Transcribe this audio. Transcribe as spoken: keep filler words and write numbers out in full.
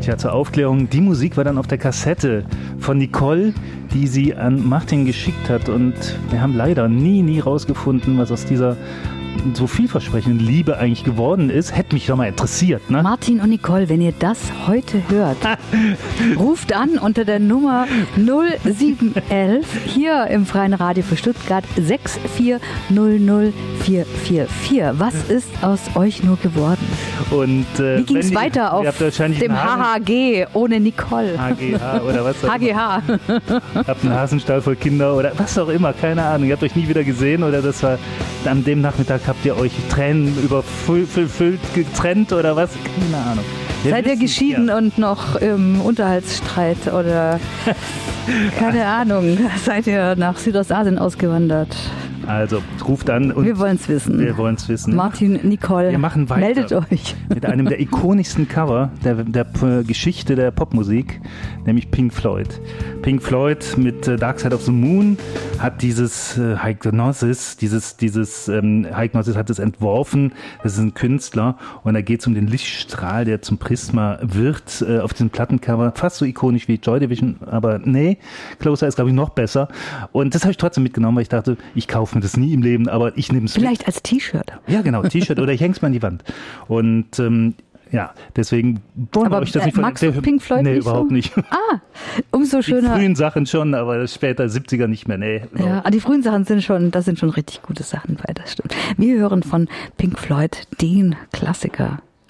Tja, zur Aufklärung, die Musik war dann auf der Kassette von Nicole, die sie an Martin geschickt hat. Und wir haben leider nie, nie rausgefunden, was aus dieser so vielversprechenden Liebe eigentlich geworden ist. Hätte mich doch mal interessiert, ne? Martin und Nicole, wenn ihr das heute hört, ruft an unter der Nummer null sieben eins eins hier im Freien Radio für Stuttgart sechs vier null null vier vier vier. Was ist aus euch nur geworden? Und, äh, wie ging es weiter auf dem H H G ohne Nicole? H G H oder was auch H G H. Habt einen Hasenstall voll Kinder oder was auch immer, keine Ahnung. Ihr habt euch nie wieder gesehen oder das war an dem Nachmittag habt ihr euch Tränen überfüllt getrennt oder was? Keine Ahnung. Wir Seid ihr geschieden ja. und noch im Unterhaltsstreit oder keine Ahnung, seid ihr nach Südostasien ausgewandert? Also, ruft an und wir wollen es wissen. Wir wollen es wissen. Martin, Nicole, wir machen weiter meldet euch. Mit einem der ikonischsten Cover der, der Geschichte der Popmusik, nämlich Pink Floyd. Pink Floyd mit äh, Dark Side of the Moon hat dieses äh, Hypnosis, dieses, dieses ähm, Hypnosis hat es entworfen. Das ist ein Künstler und da geht es um den Lichtstrahl, der zum Prisma wird äh, auf diesem Plattencover. Fast so ikonisch wie Joy Division, aber nee, Closer ist glaube ich noch besser. Und das habe ich trotzdem mitgenommen, weil ich dachte, ich kaufe mir das nie im Leben, aber ich nehme es Vielleicht mit. als T-Shirt. Ja, genau, T-Shirt oder ich hänge es mal an die Wand. Und ähm, ja, deswegen wollen wir euch das nicht äh, magst du Pink Floyd nee, nicht überhaupt so? nicht. Ah, umso schöner. Die frühen Sachen schon, aber später siebziger nicht mehr, nee. Ja, die frühen Sachen sind schon, da sind schon richtig gute Sachen bei, das stimmt. Wir hören von Pink Floyd den Klassiker